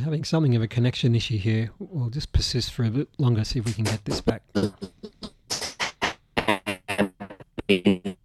having something of a connection issue here. We'll just persist for a bit longer, see if we can get this back.